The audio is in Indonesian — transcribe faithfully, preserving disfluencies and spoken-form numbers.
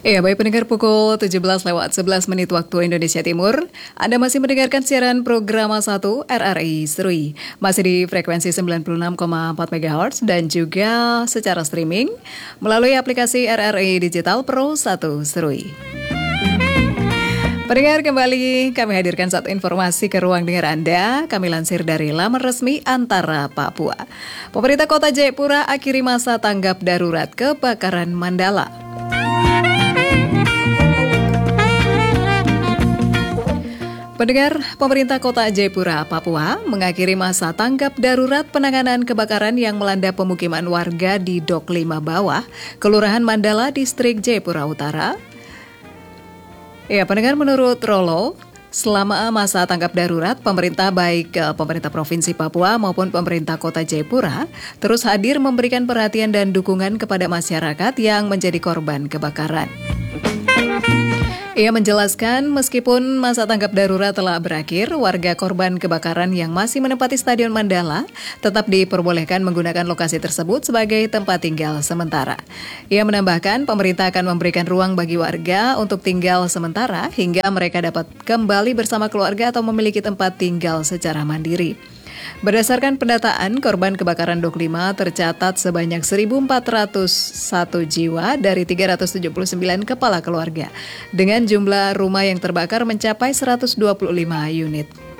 Iya, baik pendengar pukul tujuh belas lewat sebelas menit waktu Indonesia Timur. Anda masih mendengarkan siaran program satu R R I Serui. Masih di frekuensi sembilan puluh enam koma empat megahertz dan juga secara streaming melalui aplikasi R R I Digital Pro satu Serui. Pendengar, kembali kami hadirkan satu informasi ke ruang dengar Anda. Kami lansir dari laman resmi Antara Papua. Pemerintah Kota Jayapura akhiri masa tanggap darurat kebakaran Mandala. Pendengar, pemerintah Kota Jayapura, Papua mengakhiri masa tanggap darurat penanganan kebakaran yang melanda pemukiman warga di Dok lima Bawah, Kelurahan Mandala, Distrik Jayapura Utara. Ya, pendengar, menurut Rolo, selama masa tanggap darurat, pemerintah baik pemerintah Provinsi Papua maupun pemerintah Kota Jayapura terus hadir memberikan perhatian dan dukungan kepada masyarakat yang menjadi korban kebakaran. Ia menjelaskan meskipun masa tanggap darurat telah berakhir, warga korban kebakaran yang masih menempati Stadion Mandala tetap diperbolehkan menggunakan lokasi tersebut sebagai tempat tinggal sementara. Ia menambahkan pemerintah akan memberikan ruang bagi warga untuk tinggal sementara hingga mereka dapat kembali bersama keluarga atau memiliki tempat tinggal secara mandiri. Berdasarkan pendataan, korban kebakaran Dok lima tercatat sebanyak seribu empat ratus satu jiwa dari tiga ratus tujuh puluh sembilan kepala keluarga, dengan jumlah rumah yang terbakar mencapai seratus dua puluh lima unit.